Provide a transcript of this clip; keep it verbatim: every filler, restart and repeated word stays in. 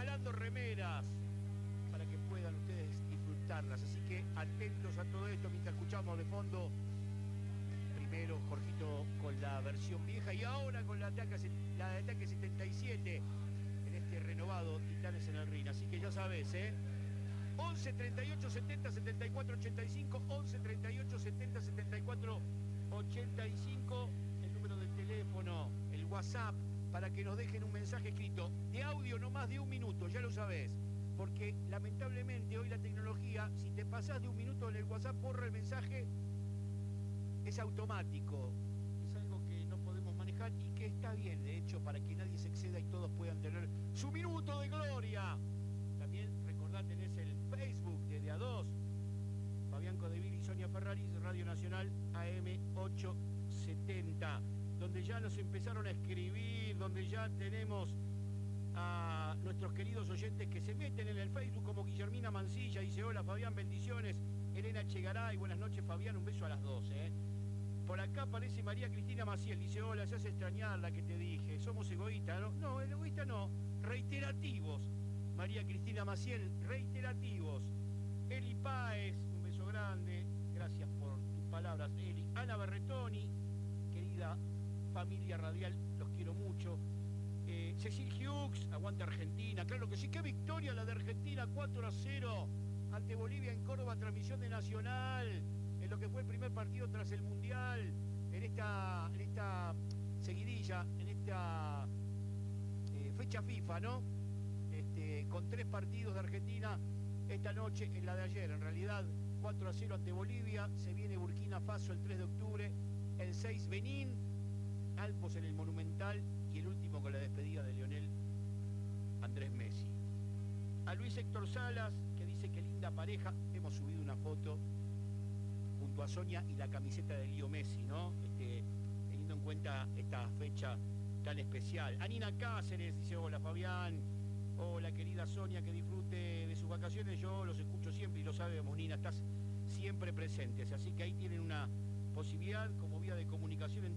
regalando remeras para que puedan ustedes disfrutarlas. Así que atentos a todo esto mientras escuchamos de fondo. Primero Jorgito con la versión vieja y ahora con la de Ataque, la de Ataque setenta y siete en este renovado Titanes en el Ring. Así que ya sabes, ¿eh? once, treinta y ocho, setenta, setenta y cuatro, ochenta y cinco, once, treinta y ocho, setenta, setenta y cuatro, ochenta y cinco, el número del teléfono, el WhatsApp, para que nos dejen un mensaje escrito de audio no más de un minuto, ya lo sabés, porque lamentablemente hoy la tecnología, si te pasás de un minuto en el WhatsApp, borra el mensaje, es automático, es algo que no podemos manejar y que está bien, de hecho, para que nadie se exceda y todos puedan tener su minuto de gloria. También recordá, tenés el Facebook de De A dos, Fabián Codeville y Sonia Ferraris, Radio Nacional A M ochocientos setenta, donde ya nos empezaron a escribir, donde ya tenemos a nuestros queridos oyentes que se meten en el Facebook, como Guillermina Mancilla, dice: hola Fabián, bendiciones. Elena Chegaray, buenas noches Fabián, un beso a las doce, ¿eh? Por acá aparece María Cristina Maciel, dice: hola, se hace extrañar la que te dije, somos egoístas, ¿no? No, el egoísta no, reiterativos. María Cristina Maciel, reiterativos. Eli Páez, un beso grande, gracias por tus palabras, Eli. Ana Berretoni, querida familia radial, los quiero mucho. Eh, Cecil Hughes, aguanta Argentina, claro que sí, qué victoria la de Argentina, cuatro a cero ante Bolivia en Córdoba, transmisión de Nacional, en lo que fue el primer partido tras el Mundial, en esta, en esta seguidilla, en esta eh, fecha FIFA, ¿no? Este, con tres partidos de Argentina esta noche, en la de ayer, en realidad, cuatro a cero ante Bolivia, se viene Burkina Faso el tres de octubre, el seis Benín, Alpos en el Monumental y el último con la despedida de Lionel Andrés Messi. A Luis Héctor Salas, que dice que linda pareja, hemos subido una foto junto a Sonia y la camiseta de Leo Messi, ¿no? Este, teniendo en cuenta esta fecha tan especial. Anina Cáceres dice: hola Fabián, hola querida Sonia, que disfrute de sus vacaciones, yo los escucho siempre y lo sabemos, Nina, estás siempre presentes, así que ahí tienen una posibilidad como vía de comunicación.